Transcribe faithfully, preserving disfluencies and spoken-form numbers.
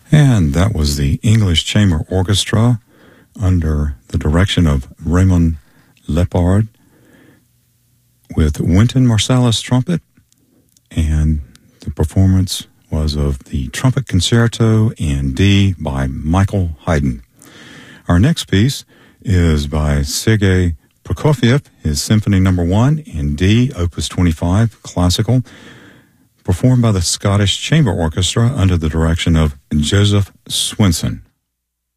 And that was the English Chamber Orchestra under the direction of Raymond Lepard with Wynton Marsalis trumpet, and the performance was of the Trumpet Concerto in D by Michael Haydn. Our next piece is by Sergei Prokofiev, his Symphony Number One in D, Opus twenty-five, classical, performed by the Scottish Chamber Orchestra under the direction of Joseph Swinson.